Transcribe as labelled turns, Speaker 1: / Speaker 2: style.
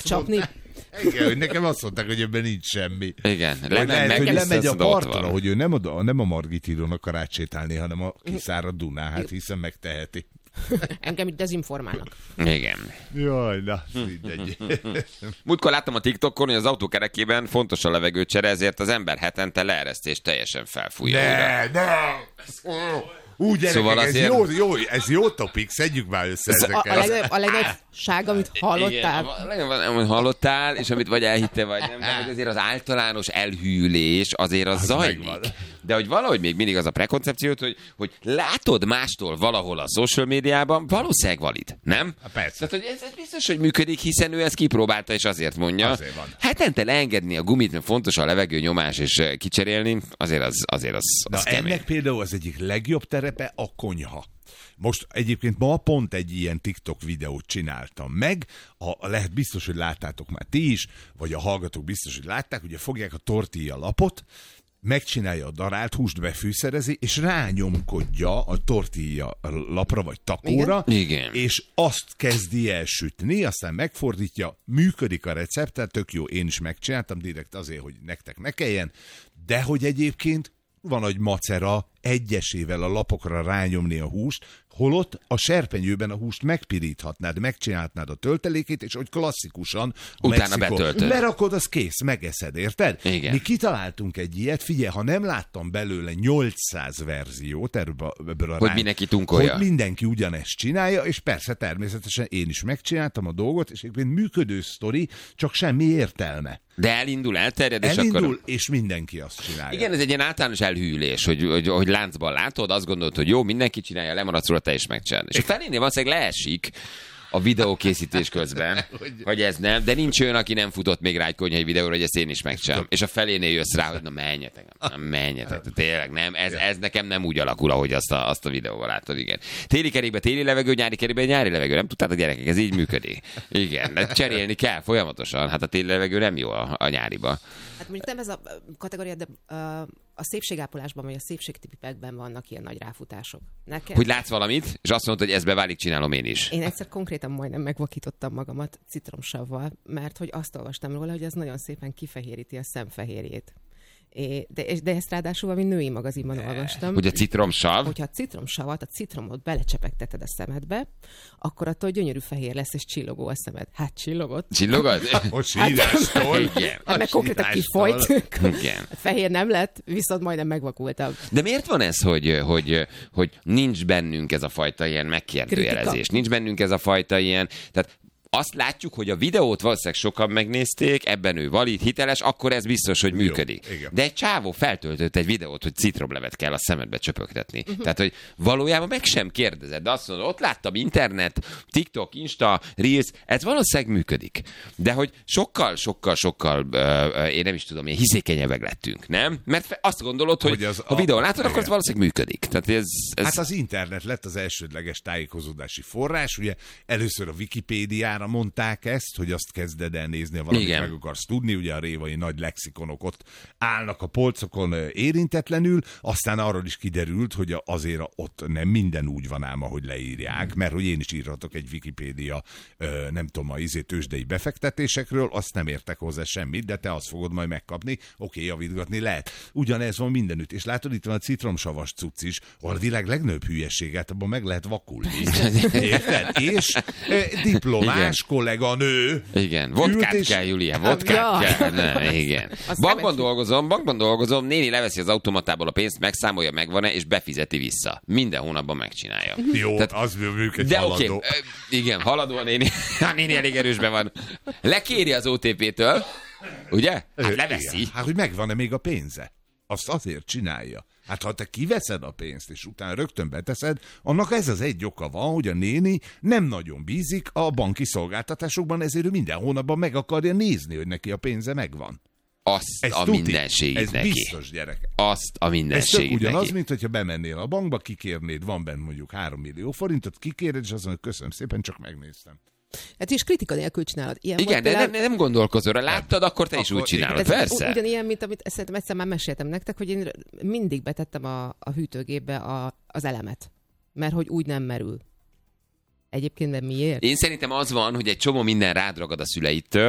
Speaker 1: csapni.
Speaker 2: Igen, hogy nekem azt mondták, hogy ebben nincs semmi.
Speaker 3: Igen.
Speaker 2: Lehet, hogy lemegy a partra, hogy ő nem a Margit hídon akar átsétálni, hanem a kiszáradt Dunán, hát hiszen megteheti.
Speaker 1: Engem itt dezinformálnak.
Speaker 3: Igen.
Speaker 2: Jaj, na, mindegy.
Speaker 3: Múltkor láttam a TikTokon, hogy az autó kerekében fontos a levegőcsere, ezért az ember hetente leeresztést teljesen felfújja újra.
Speaker 2: Úgy gyerekek,
Speaker 3: Szóval azért...
Speaker 2: ez jó topik, szedjük már össze ezeket.
Speaker 1: A legnagyobb ság, amit hallottál.
Speaker 3: Igen, amit hallottál, és amit vagy elhitte, vagy nem, de azért az általános elhűlés azért az zajlik. Megvan. De hogy valahogy még mindig az a prekoncepciót, hogy látod mástól valahol a social médiában, valószínűleg valid, nem?
Speaker 2: Persze.
Speaker 3: Tehát, hogy ez biztos, hogy működik, hiszen ő ezt kipróbálta, és azért mondja.
Speaker 2: Azért van.
Speaker 3: Hetente leengedni a gumit, mert fontos a levegő nyomás, és kicserélni, azért az
Speaker 2: Na,
Speaker 3: kemény.
Speaker 2: ennek például az egyik legjobb terepe a konyha. Most egyébként ma pont egy ilyen TikTok videót csináltam meg, lehet biztos, hogy láttátok már ti is, vagy a hallgatók biztos, hogy látták, ugye fogják a tortilla lapot, megcsinálja a darált, húst befűszerezi, és rányomkodja a tortilla lapra vagy takóra,
Speaker 3: Igen.
Speaker 2: és azt kezdi el sütni, aztán megfordítja, működik a recept, tehát tök jó, én is megcsináltam direkt azért, hogy nektek ne kelljen, de hogy egyébként van egy macera egyesével a lapokra rányomni a húst, holott a serpenyőben a húst megpiríthatnád, megcsinálhatnád a töltelékét, és hogy klasszikusan
Speaker 3: utána betöltöd.
Speaker 2: Berakod, az kész, megeszed, érted?
Speaker 3: Igen.
Speaker 2: Mi kitaláltunk egy ilyet, figyelj, ha nem láttam belőle 800 verziót ebből a
Speaker 3: hogy mindenki tunkolja.
Speaker 2: Hogy mindenki ugyanezt csinálja, és persze természetesen én is megcsináltam a dolgot, és egyébként működő sztori, csak semmi értelme.
Speaker 3: De elterjed, és
Speaker 2: Elindul,
Speaker 3: akkor...
Speaker 2: és mindenki azt csinálja.
Speaker 3: Igen, ez egy ilyen általános elhűlés, hogy láncban látod, azt gondolod, hogy jó, mindenki csinálja, lemaradsz róla, te is megcsinálod. És a felénél valószínűleg leesik a videókészítés közben, hogy ez nem, de nincs olyan, aki nem futott még rá egy konyhai videóra, hogy ezt én is megcsinálom. És a felénél jössz rá, hogy na menjetek, tényleg nem, ez nekem nem úgy alakul, ahogy azt a videóval látod, igen. Téli kerékbe téli levegő, nyári kerékbe nyári levegő, nem tudtátok gyerekek, ez így működik. Igen, de cserélni kell folyamatosan, hát a téli levegő nem jó a nyáriba.
Speaker 1: Hát mondjuk nem ez a kategória, de a szépségápolásban, vagy a szépségtipikben vannak ilyen nagy ráfutások. Nekem...
Speaker 3: Hogy látsz valamit, és azt mondod, hogy ez beválik, csinálom én is.
Speaker 1: Én egyszer konkrétan majdnem megvakítottam magamat citromsavval, mert hogy azt olvastam róla, hogy ez nagyon szépen kifehéríti a szemfehérjét. De ezt ráadásul valami női magazinban olvastam.
Speaker 3: Hogy a citromsav?
Speaker 1: Hogyha a citromsavat, a citromot belecsepegteted a szemedbe, akkor attól gyönyörű fehér lesz, és csillogó a szemed. Hát csillogott.
Speaker 3: Csillogott?
Speaker 2: Most sírástól.
Speaker 3: Igen.
Speaker 1: Hát meg konkrétan kifolyt.
Speaker 3: Igen.
Speaker 1: Fehér nem lett, viszont majdnem megvakultam.
Speaker 3: De miért van ez, hogy nincs bennünk ez a fajta ilyen megkérdőjelezés?
Speaker 1: Kritika.
Speaker 3: Nincs bennünk ez a fajta ilyen... Tehát azt látjuk, hogy a videót valószínűleg sokan megnézték, ebben ő valid, hiteles, akkor ez biztos, hogy működik.
Speaker 2: Jó,
Speaker 3: de egy csávó feltöltött egy videót, hogy citromlevet kell a szemedbe csöpögtetni. Tehát, hogy valójában meg sem kérdezed, de azt mondod, ott láttam internet, TikTok, Insta, Reels, ez valószínűleg működik. De hogy sokkal, én nem is tudom, ilyen hiszékenyebbek lettünk, nem? Mert azt gondolod, hogy ha videón látod, akkor ez valószínűleg működik. Tehát ez...
Speaker 2: Hát az internet lett az elsődleges tájékozódási forrás, ugye először a Wikipédiára mondták ezt, hogy azt kezded el nézni, ha valamit meg akarsz tudni, ugye a révai nagy lexikonok ott állnak a polcokon érintetlenül, aztán arról is kiderült, hogy azért ott nem minden úgy van ám, ahogy leírják, mert hogy én is írhatok egy Wikipédia, nem tudom, a tőzsdei befektetésekről, azt nem értek hozzá semmit, de te azt fogod majd megkapni, oké, javítgatni lehet. Ugyanez van mindenütt, és látod, itt van a citromsavas cucc is, ahol a világ legnagyobb hülyeséget, abban meg lehet vakulni. Érted? És diplomás kolléganő.
Speaker 3: Igen, vodkát kell, Julia, vodkát kell. Ne, igen. Bankban dolgozom, néni leveszi az automatából a pénzt, megszámolja, megvan-e, és befizeti vissza. Minden hónapban megcsinálja.
Speaker 2: Jó, tehát, az működik
Speaker 3: de
Speaker 2: haladó.
Speaker 3: Okay, igen, haladó a néni. A néni elég erősben van. Lekéri az OTP-től, ugye? Hát leveszi.
Speaker 2: Hát, hogy megvan-e még a pénze? Azt azért csinálja. Hát ha te kiveszed a pénzt, és utána rögtön beteszed, annak ez az egy oka van, hogy a néni nem nagyon bízik a banki szolgáltatásokban, ezért ő minden hónapban meg akarja nézni, hogy neki a pénze megvan.
Speaker 3: Azt a mindenségét
Speaker 2: ez
Speaker 3: neki.
Speaker 2: Biztos, gyerek.
Speaker 3: Azt a mindenségét neki.
Speaker 2: Ez ugyanaz, mint hogyha bemennél a bankba, kikérnéd, van benne mondjuk 3 millió forintot, kikéred, és azt mondod, köszönöm szépen, csak megnéztem.
Speaker 1: Hát és kritika nélkül csinálod. Ilyen
Speaker 3: igen, de nem gondolkozol rá. Láttad, akkor te is úgy csinálod. Persze.
Speaker 1: Ugyanilyen, mint amit szerintem egyszer már meséltem nektek, hogy én mindig betettem a hűtőgépbe az elemet. Mert hogy úgy nem merül. Egyébként nem miért?
Speaker 3: Én szerintem az van, hogy egy csomó minden rád ragad a szüleitől,